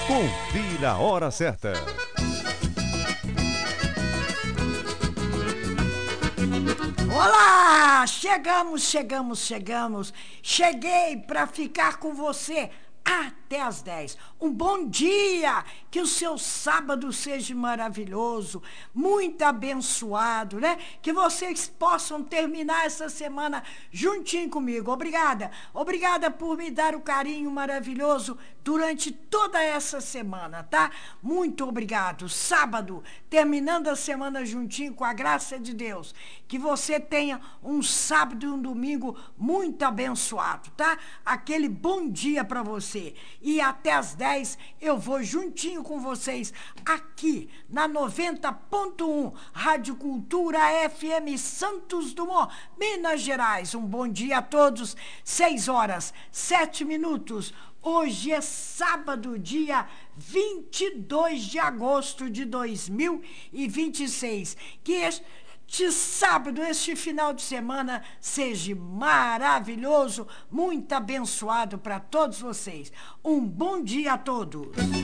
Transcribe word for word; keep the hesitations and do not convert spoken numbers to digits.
Confira a hora certa. Olá! Chegamos, chegamos, chegamos. Cheguei para ficar com você até às dez. Um bom dia! Que o seu sábado seja maravilhoso, muito abençoado, né? Que vocês possam terminar essa semana juntinho comigo. Obrigada. Obrigada por me dar o carinho maravilhoso durante toda essa semana, tá? Muito obrigado. Sábado, terminando a semana juntinho com a graça de Deus. Que você tenha um sábado e um domingo muito abençoado, tá? Aquele bom dia para você. E até às dez eu vou juntinho com vocês aqui na noventa ponto um Rádio Cultura F M Santos Dumont, Minas Gerais. Um bom dia a todos. seis horas, sete minutos. Hoje é sábado, dia vinte e dois de agosto de dois mil e vinte e seis. Que este sábado, este final de semana, seja maravilhoso, muito abençoado para todos vocês. Um bom dia a todos.